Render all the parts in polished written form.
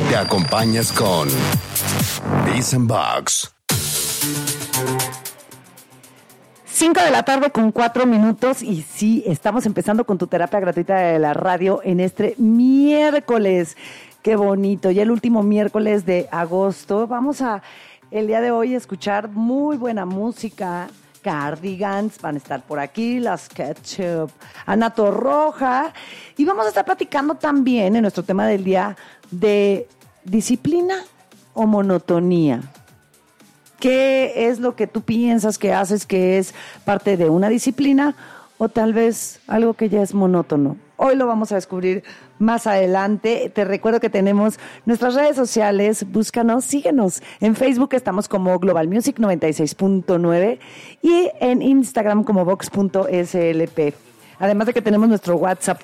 te acompañas con Peace and Box. 5 de la tarde con 4 minutos y sí, estamos empezando con tu terapia gratuita de la radio en este miércoles. Qué bonito, ya el último miércoles de agosto. Vamos a, el día de hoy, escuchar muy buena música. Cardigans van a estar por aquí, las Ketchup, Ana Torroja. Y vamos a estar platicando también en nuestro tema del día de disciplina o monotonía. ¿Qué es lo que tú piensas que haces que es parte de una disciplina o tal vez algo que ya es monótono? Hoy lo vamos a descubrir más adelante. Te recuerdo que tenemos nuestras redes sociales. Búscanos, síguenos. En Facebook estamos como Global Music 96.9 y en Instagram como Vox.slp. Además de que tenemos nuestro WhatsApp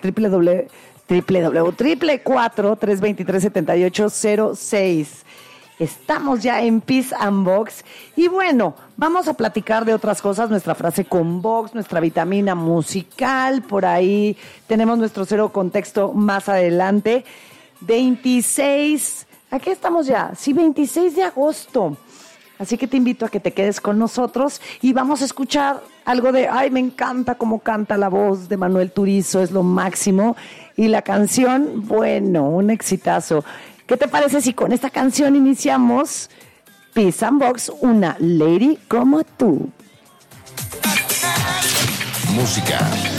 www.4-323-7806. Estamos ya en Peace and Box y bueno, vamos a platicar de otras cosas, nuestra frase con Box, nuestra vitamina musical, por ahí tenemos nuestro cero contexto más adelante. 26, aquí estamos ya, sí, 26 de agosto, así que te invito a que te quedes con nosotros y vamos a escuchar algo de, ay, me encanta cómo canta la voz de Manuel Turizo, es lo máximo, y la canción, bueno, un exitazo. ¿Qué te parece si con esta canción iniciamos Peace and Box, una lady como tú? Música,